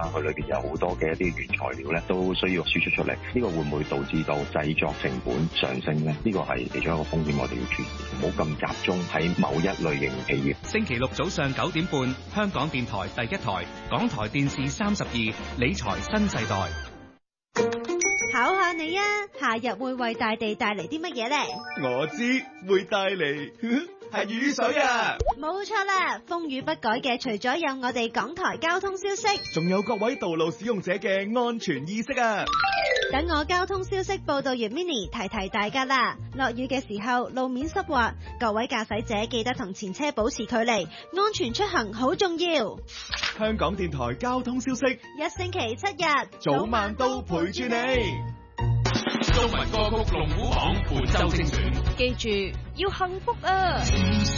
佢裏邊有好多嘅一啲原材料咧，都需要輸出出嚟。呢個會唔會導致到製作成本上升咧？呢個係其中一個風險，我哋要注意，唔好咁集中喺某一類型企業。 星期六早上9點半，香港電台第一台，港台電視32，理財新世代。 考下你啊，夏日會為大地帶嚟啲乜嘢呢？ 我知會帶嚟係雨水啊！ 冇錯啦，風雨不改嘅除咗有我哋港台交通消息， 仲有各位道路使用者嘅安全意識啊！ 等我交通消息報道完 Mini 提提大家啦。落雨嘅時候路面濕滑，各位駕駛者記得同前車保持距離，安全出行好重要。 香港電台交通消息， 一星期7日， 早晚都陪住你。 中文歌曲龍虎榜本周精選， 記住要幸福啊！